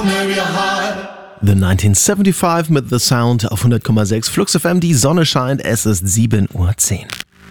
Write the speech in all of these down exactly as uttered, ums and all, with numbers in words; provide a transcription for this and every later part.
The nineteen seventy-five mit The Sound auf hundert Komma sechs Flux F M. Die Sonne scheint, es ist sieben Uhr zehn.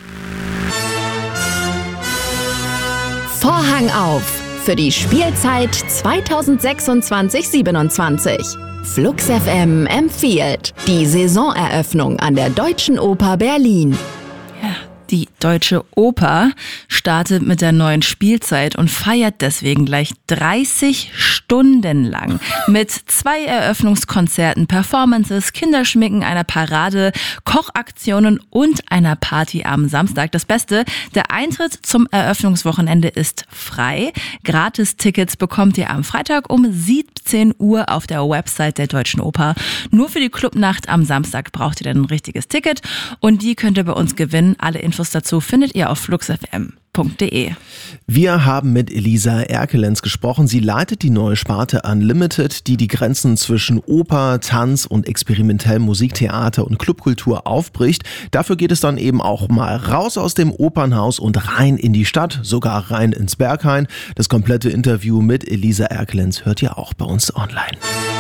Vorhang auf für die Spielzeit zweitausendsechsundzwanzig siebenundzwanzig. Flux F M empfiehlt die Saisoneröffnung an der Deutschen Oper Berlin. Ja, die Deutsche Oper startet mit der neuen Spielzeit und feiert deswegen gleich dreißig Stunden lang mit zwei Eröffnungskonzerten, Performances, Kinderschminken, einer Parade, Kochaktionen und einer Party am Samstag. Das Beste, der Eintritt zum Eröffnungswochenende ist frei. Gratis-Tickets bekommt ihr am Freitag um siebzehn Uhr auf der Website der Deutschen Oper. Nur für die Clubnacht am Samstag braucht ihr dann ein richtiges Ticket und die könnt ihr bei uns gewinnen. Alle Infos dazu findet ihr auf flux f m punkt d e. Wir haben mit Elisa Erkelenz gesprochen. Sie leitet die neue Sparte Unlimited, die die Grenzen zwischen Oper, Tanz und experimentellem Musiktheater und Clubkultur aufbricht. Dafür geht es dann eben auch mal raus aus dem Opernhaus und rein in die Stadt, sogar rein ins Berghain. Das komplette Interview mit Elisa Erkelenz hört ihr auch bei uns online.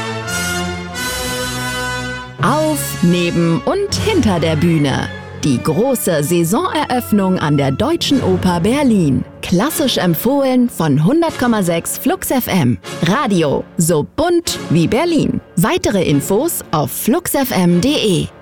Auf, neben und hinter der Bühne. Die große Saisoneröffnung an der Deutschen Oper Berlin. Klassisch empfohlen von hundert Komma sechs Flux F M. Radio so bunt wie Berlin. Weitere Infos auf flux f m punkt d e.